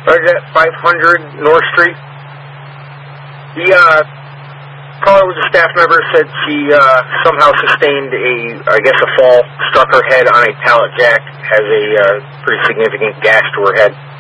Right at 500 North Street. The caller was a staff member, said she somehow sustained a fall, struck her head on a pallet jack, has a pretty significant gash to her head.